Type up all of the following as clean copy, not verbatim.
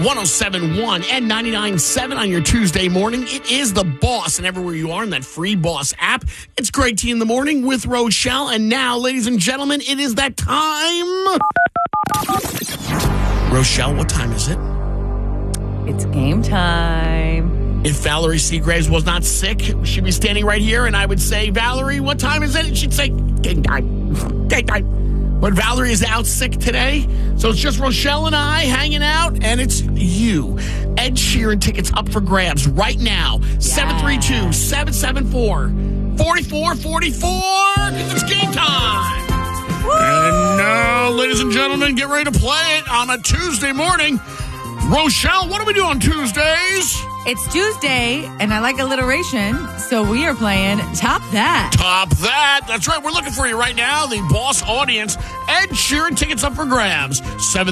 107.1 and 99.7 on your Tuesday morning. It is The Boss, and everywhere you are in that free Boss app. It's Greg T in the morning with Rochelle. And now, ladies and gentlemen, it is that time. Rochelle, what time is it? It's game time. If Valerie Seagraves was not sick, she'd be standing right here, and I would say, Valerie, what time is it? And she'd say, game time. Game time. But Valerie is out sick today, so it's just Rochelle and I hanging out, and it's you. Ed Sheeran tickets up for grabs right now. 732-774-4444. It's game time. Woo! And now, ladies and gentlemen, get ready to play it on a Tuesday morning. Rochelle, what do we do on Tuesdays? It's Tuesday, and I like alliteration, so we are playing Top That. Top That. That's right. We're looking for you right now, the Boss audience. Ed Sheeran tickets up for grabs.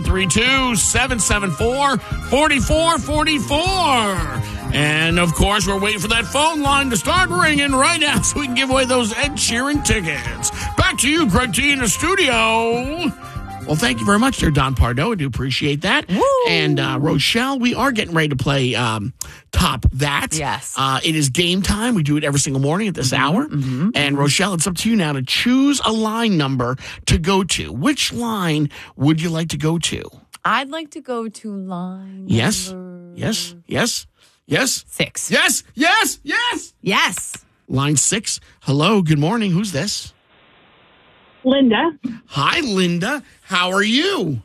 732-774-4444. And, of course, we're waiting for that phone line to start ringing right now so we can give away those Ed Sheeran tickets. Back to you, Greg T, in the studio. Well, thank you very much there, Don Pardo. I do appreciate that. Woo! And Rochelle, we are getting ready to play Top That. Yes. It is game time. We do it every single morning at this hour. And Rochelle, it's up to you now to choose a line number to go to. Which line would you like to go to? I'd like to go to line Yes. number... Yes. Yes. Yes. 6. Yes. Yes. Yes. Yes. Line 6. Hello. Good morning. Who's this? Linda. Hi, Linda. How are you?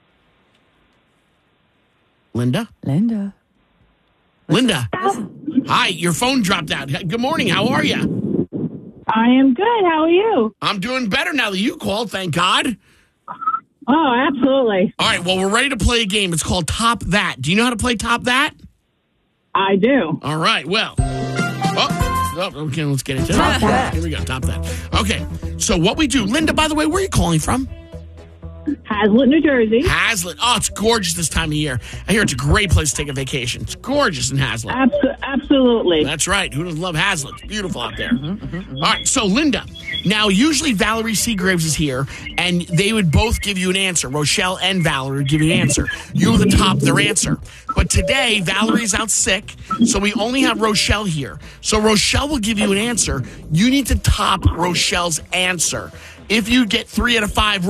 Linda? Linda. Hi, your phone dropped out. Good morning. How are you? I am good. How are you? I'm doing better now that you called, thank God. Oh, absolutely. All right, well, we're ready to play a game. It's called Top That. Do you know how to play Top That? I do. All right, well. Okay, let's get into it. Top That. Here we go, Top That. Okay, so what we do, Linda, by the way, where are you calling from? Hazlet, New Jersey. Hazlet. Oh, it's gorgeous this time of year. I hear it's a great place to take a vacation. It's gorgeous in Hazlet. Absolutely. That's right. Who doesn't love Hazlet? It's beautiful out there. All right, so Linda, now usually Valerie Seagraves is here, and they would both give you an answer. Rochelle and Valerie would give you an answer. You would top their answer. But today, Valerie's out sick, so we only have Rochelle here. So Rochelle will give you an answer. You need to top Rochelle's answer. If you get 3 out of 5